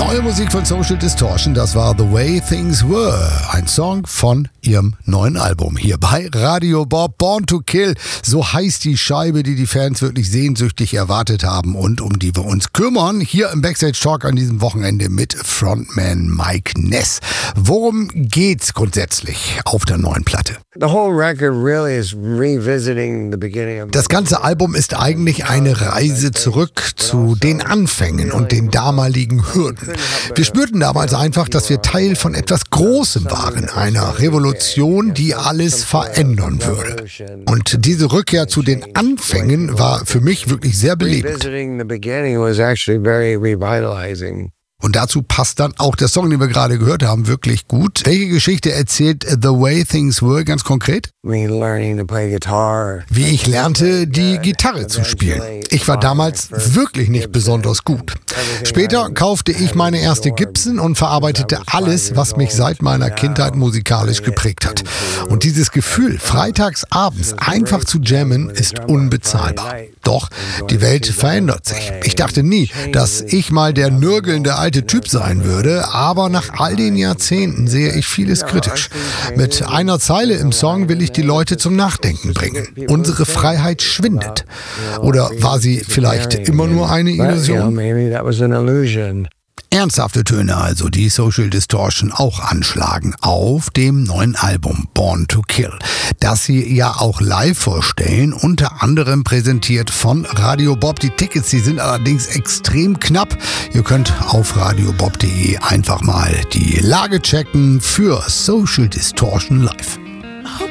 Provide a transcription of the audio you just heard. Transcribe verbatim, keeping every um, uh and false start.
Neue Musik von Social Distortion, das war The Way Things Were, ein Song von ihrem neuen Album. Hier bei Radio Bob, Born to Kill, so heißt die Scheibe, die die Fans wirklich sehnsüchtig erwartet haben und um die wir uns kümmern, hier im Backstage Talk an diesem Wochenende mit Frontman Mike Ness. Worum geht's grundsätzlich auf der neuen Platte? The whole record really is revisiting the beginning of Das ganze Album ist eigentlich eine Reise zurück zu den Anfängen und den damaligen Hürden. Wir spürten damals einfach, dass wir Teil von etwas Großem waren, einer Revolution, die alles verändern würde. Und diese Rückkehr zu den Anfängen war für mich wirklich sehr belebend. Und dazu passt dann auch der Song, den wir gerade gehört haben, wirklich gut. Welche Geschichte erzählt The Way Things Were ganz konkret? Wie ich lernte, die Gitarre zu spielen. Ich war damals wirklich nicht besonders gut. Später kaufte ich meine erste Gibson und verarbeitete alles, was mich seit meiner Kindheit musikalisch geprägt hat. Und dieses Gefühl, freitags abends einfach zu jammen, ist unbezahlbar. Doch die Welt verändert sich. Ich dachte nie, dass ich mal der nörgelnde alte Typ sein würde, aber nach all den Jahrzehnten sehe ich vieles kritisch. Mit einer Zeile im Song will ich die Leute zum Nachdenken bringen. Unsere Freiheit schwindet. Oder war sie vielleicht immer nur eine Illusion? Ernsthafte Töne also, die Social Distortion auch anschlagen auf dem neuen Album Born to Kill, das sie ja auch live vorstellen, unter anderem präsentiert von Radio Bob. Die Tickets, die sind allerdings extrem knapp. Ihr könnt auf radio bob punkt de einfach mal die Lage checken für Social Distortion live.